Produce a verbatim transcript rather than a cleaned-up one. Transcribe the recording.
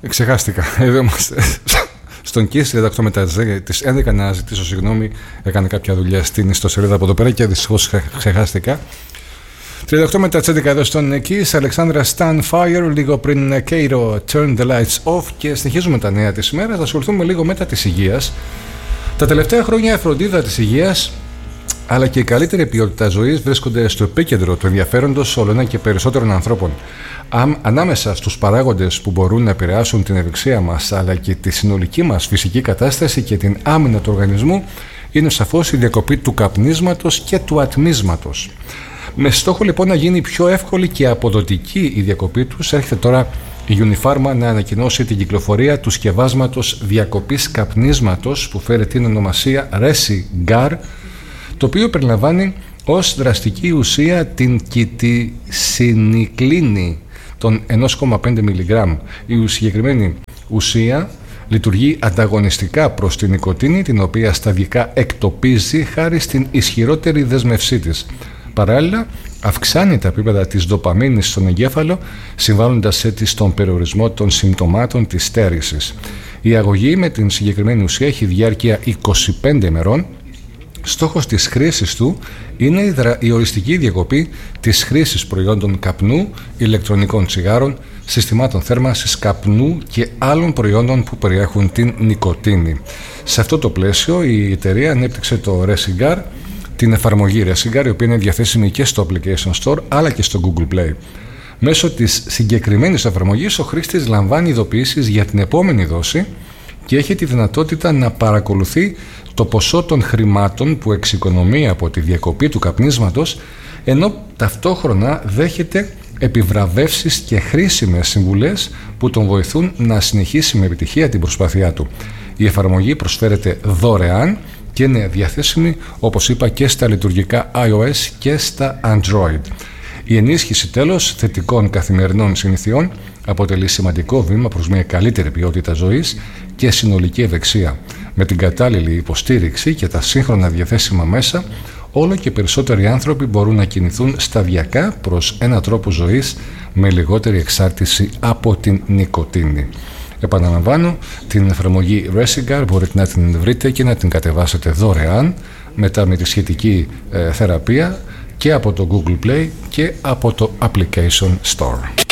Ξεχάστηκα. Εδώ είμαστε. Στον Kiss τριάντα οκτώ μετά τις έντεκα να ζητήσω συγγνώμη. Έκανε κάποια δουλειά στην ιστοσελίδα από εδώ πέρα και δυστυχώς ξεχάστηκα. τριάντα οκτώ μετά τις έντεκα εδώ στον Kiss. Αλεξάνδρα Stand Fire, λίγο πριν Cairo Turn the Lights Off. Και συνεχίζουμε τα νέα της ημέρας. Θα ασχοληθούμε λίγο μετά της υγείας. Τα τελευταία χρόνια η φροντίδα της υγείας αλλά και η καλύτερη ποιότητα ζωής βρίσκονται στο επίκεντρο του ενδιαφέροντος όλο ένα και περισσότερων ανθρώπων. Ανάμεσα στους παράγοντες που μπορούν να επηρεάσουν την ευεξία μας αλλά και τη συνολική μας φυσική κατάσταση και την άμυνα του οργανισμού είναι σαφώς η διακοπή του καπνίσματος και του ατμίσματος. Με στόχο λοιπόν να γίνει πιο εύκολη και αποδοτική η διακοπή τους, έρχεται τώρα η Unifarma να ανακοινώσει την κυκλοφορία του σκευάσματος διακοπής καπνίσματος που φέρει την ονομασία Resigar, το οποίο περιλαμβάνει ως δραστική ουσία την κιτισινικλίνη των ένα κόμμα πέντε μιλιγκράμμ. Η συγκεκριμένη ουσία λειτουργεί ανταγωνιστικά προς την νοικοτήνη, την οποία σταδιακά εκτοπίζει χάρη στην ισχυρότερη δέσμευσή της. Παράλληλα, αυξάνει τα επίπεδα της ντοπαμίνης στον εγκέφαλο, συμβάλλοντας έτσι στον περιορισμό των συμπτωμάτων της στέρησης. Η αγωγή με την συγκεκριμένη ουσία έχει διάρκεια είκοσι πέντε ημερών. Στόχος της χρήσης του είναι η, δρα... η οριστική διακοπή της χρήσης προϊόντων καπνού, ηλεκτρονικών τσιγάρων, συστημάτων θέρμανσης καπνού και άλλων προϊόντων που περιέχουν την νικοτίνη. Σε αυτό το πλαίσιο η εταιρεία ανέπτυξε το Resigar, την εφαρμογή Resigar, η οποία είναι διαθέσιμη και στο Application Store αλλά και στο Google Play. Μέσω της συγκεκριμένης εφαρμογής ο χρήστης λαμβάνει ειδοποιήσεις για την επόμενη δόση και έχει τη δυνατότητα να παρακολουθεί το ποσό των χρημάτων που εξοικονομεί από τη διακοπή του καπνίσματος, ενώ ταυτόχρονα δέχεται επιβραβεύσεις και χρήσιμες συμβουλές που τον βοηθούν να συνεχίσει με επιτυχία την προσπάθειά του. Η εφαρμογή προσφέρεται δωρεάν και είναι διαθέσιμη, όπως είπα, και στα λειτουργικά iOS και στα Android. Η ενίσχυση τέλος θετικών καθημερινών συνηθιών αποτελεί σημαντικό βήμα προς μια καλύτερη ποιότητα ζωής και συνολική ευεξία. Με την κατάλληλη υποστήριξη και τα σύγχρονα διαθέσιμα μέσα, όλο και περισσότεροι άνθρωποι μπορούν να κινηθούν σταδιακά προς έναν τρόπο ζωής με λιγότερη εξάρτηση από την νοικοτίνη. Επαναλαμβάνω, την εφαρμογή Resigar μπορείτε να την βρείτε και να την κατεβάσετε δωρεάν μετά με τη σχετική ε, θεραπεία και από το Google Play και από το Application Store.